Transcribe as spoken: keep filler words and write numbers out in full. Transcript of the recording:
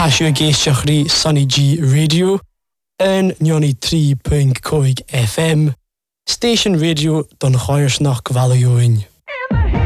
Tasio Geishiachri Sunny G Radio and ninety-three point five F M Station Radio Don Choyersnach Gvalioin.